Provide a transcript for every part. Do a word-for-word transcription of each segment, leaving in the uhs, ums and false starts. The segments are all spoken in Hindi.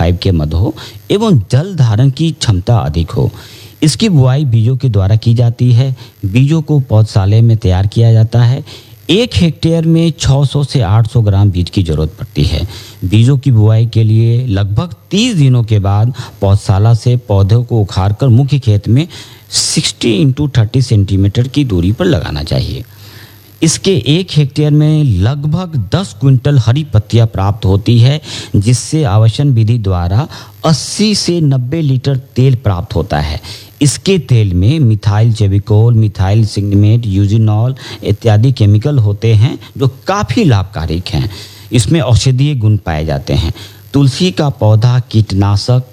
पच्चीस के मध्य हो एवं जल धारण की क्षमता अधिक हो। इसकी बुआई बीजों के द्वारा की जाती है। बीजों को पौधशाला में तैयार किया जाता है। एक हेक्टेयर में छह सौ से आठ सौ ग्राम बीज की जरूरत पड़ती है। बीजों की बुआई के लिए लगभग तीस दिनों के बाद पौधशाला से पौधों को उखाड़कर मुख्य खेत में साठ इंटू तीस सेंटीमीटर की दूरी पर लगाना चाहिए। इसके एक हेक्टेयर में लगभग दस क्विंटल हरी पत्तियां प्राप्त होती है, जिससे आवासन विधि द्वारा अस्सी से नब्बे लीटर तेल प्राप्त होता है। इसके तेल में मिथाइल जेविकोल, मिथाइल सिग्नेट, यूजिनॉल इत्यादि केमिकल होते हैं जो काफ़ी लाभकारी हैं। इसमें औषधीय गुण पाए जाते हैं। तुलसी का पौधा कीटनाशक,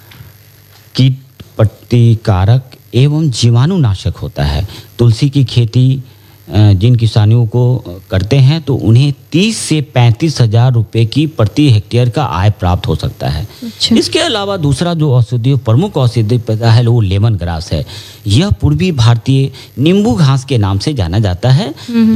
कीट प्रतिकारक एवं जीवाणुनाशक होता है। तुलसी की खेती जिन किसानों को करते हैं तो उन्हें तीस से पैंतीस हजार रुपये की प्रति हेक्टेयर का आय प्राप्त हो सकता है। अच्छा। इसके अलावा दूसरा जो औषधीय प्रमुख औषधीय पौधा है वो लेमन ग्रास है। यह पूर्वी भारतीय नींबू घास के नाम से जाना जाता है।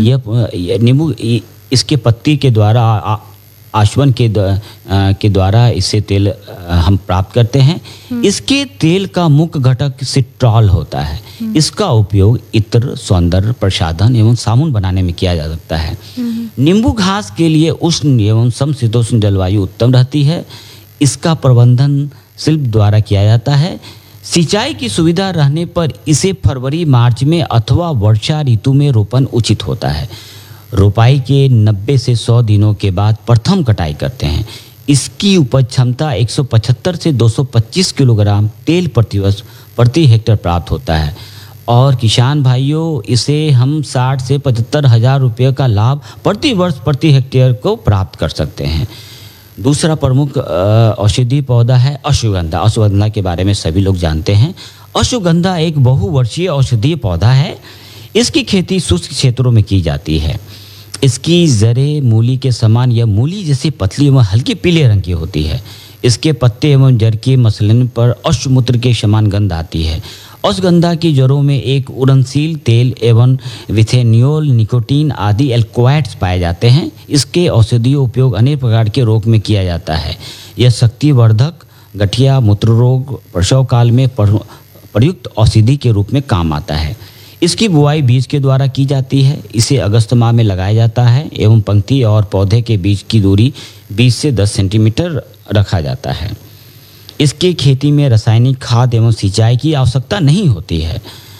यह नींबू इसके पत्ती के द्वारा आशवन के के द्वारा इससे तेल हम प्राप्त करते हैं। इसके तेल का मुख्य घटक सिट्रॉल होता है। इसका उपयोग इत्र, सौंदर्य प्रसाधन एवं साबुन बनाने में किया जा सकता है। नींबू घास के लिए उष्ण एवं समशीतोष्ण जलवायु उत्तम रहती है। इसका प्रबंधन शिल्प द्वारा किया जाता है। सिंचाई की सुविधा रहने पर इसे फरवरी मार्च में अथवा वर्षा ऋतु में रोपण उचित होता है। रोपाई के नब्बे से सौ दिनों के बाद प्रथम कटाई करते हैं। इसकी उपज क्षमता एक सौ पचहत्तर से दो सौ पच्चीस किलोग्राम तेल प्रति वर्ष प्रति हेक्टेयर प्राप्त होता है और किसान भाइयों इसे हम साठ से पचहत्तर हजार रुपये का लाभ प्रति वर्ष प्रति हेक्टेयर को प्राप्त कर सकते हैं। दूसरा प्रमुख औषधीय पौधा है अश्वगंधा। अश्वगंधा के बारे में सभी लोग जानते हैं। अश्वगंधा एक बहुवर्षीय औषधीय पौधा है। इसकी खेती शुष्क क्षेत्रों में की जाती है। इसकी जड़ें मूली के समान या मूली जैसी पतली एवं हल्के पीले रंग की होती है। इसके पत्ते एवं जड़ के मसलन पर अश्वमूत्र के समान गंध आती है। अश्वगंधा की जड़ों में एक उड़नशील तेल एवं विथेनियोल, निकोटीन आदि एल्कोहॉइड्स पाए जाते हैं। इसके औषधीय उपयोग अनेक प्रकार के रोग में किया जाता है। यह शक्तिवर्धक, गठिया, मूत्र रोग, प्रसव काल में प्रयुक्त औषधि के रूप में काम आता है। इसकी बुआई बीज के द्वारा की जाती है। इसे अगस्त माह में लगाया जाता है एवं पंक्ति और पौधे के बीच की दूरी बीस से दस सेंटीमीटर रखा जाता है। इसकी खेती में रासायनिक खाद एवं सिंचाई की आवश्यकता नहीं होती है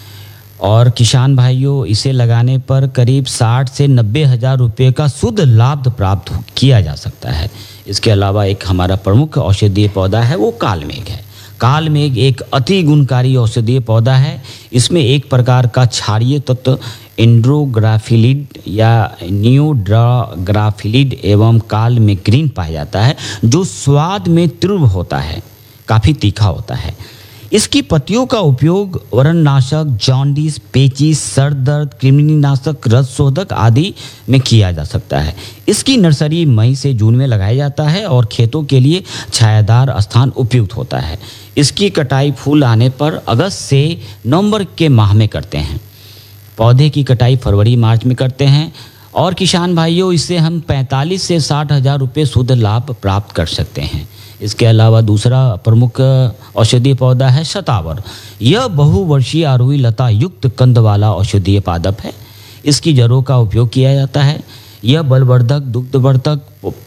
और किसान भाइयों इसे लगाने पर करीब साठ से नब्बे हजार रुपये का शुद्ध लाभ प्राप्त किया जा सकता है। इसके अलावा एक हमारा प्रमुख औषधीय पौधा है वो कालमेघ है। कालमेघ एक अति गुणकारी औषधीय पौधा है। इसमें एक प्रकार का क्षारीय तत्व एंड्रोग्राफिलिड या नियोड्राग्राफिलिड एवं कालमेग्रीन पाया जाता है जो स्वाद में तीव्र होता है, काफ़ी तीखा होता है। इसकी पत्तियों का उपयोग व्रणनाशक, जॉन्डिस, पेचिस, सर दर्द, कृमिनाशक, रस शोधक आदि में किया जा सकता है। इसकी नर्सरी मई से जून में लगाया जाता है और खेतों के लिए छायादार स्थान उपयुक्त होता है। इसकी कटाई फूल आने पर अगस्त से नवंबर के माह में करते हैं। पौधे की कटाई फरवरी मार्च में करते हैं और किसान भाइयों इससे हम पैंतालीस से साठ हजार रुपये शुद्ध लाभ प्राप्त कर सकते हैं। इसके अलावा दूसरा प्रमुख औषधीय पौधा है शतावर। यह बहुवर्षीय आरोही लता युक्त कंद वाला औषधीय पादप है। इसकी जड़ों का उपयोग किया जाता है। यह बलवर्धक, दुग्धवर्धक,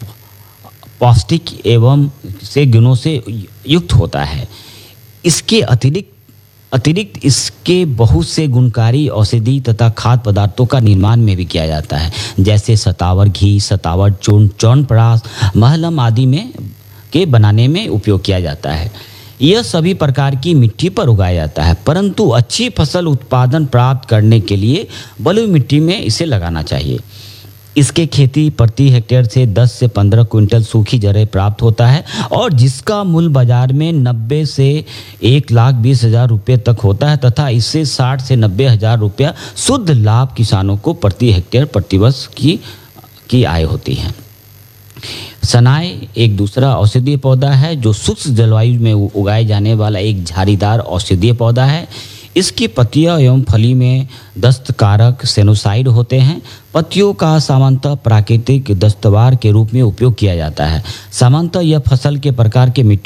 पौष्टिक एवं से गुणों से युक्त होता है। इसके अतिरिक्त अतिरिक्त इसके बहुत से गुणकारी औषधि तथा खाद्य पदार्थों का निर्माण में भी किया जाता है, जैसे शतावर घी, शतावर चूर्ण, च्यवनप्राश, महलम आदि में के बनाने में उपयोग किया जाता है। यह सभी प्रकार की मिट्टी पर उगाया जाता है, परंतु अच्छी फसल उत्पादन प्राप्त करने के लिए बलुई मिट्टी में इसे लगाना चाहिए। इसके खेती प्रति हेक्टेयर से दस से पंद्रह क्विंटल सूखी जड़ें प्राप्त होता है और जिसका मूल्य बाजार में नब्बे से एक लाख बीस हजार रुपये तक होता है तथा इससे साठ से नब्बे हजार रुपया शुद्ध लाभ किसानों को प्रति हेक्टेयर प्रतिवर्ष की की आय होती है। सनाई एक दूसरा औषधीय पौधा है जो शुष्क जलवायु में उगाए जाने वाला एक झाड़ीदार औषधीय पौधा है। इसकी पत्तियां एवं फली में दस्तकारक सेनोसाइड होते हैं। पत्तियों का सामान्यतः प्राकृतिक दस्तवार के रूप में उपयोग किया जाता है। सामान्यतः यह फसल के प्रकार के मिट्टी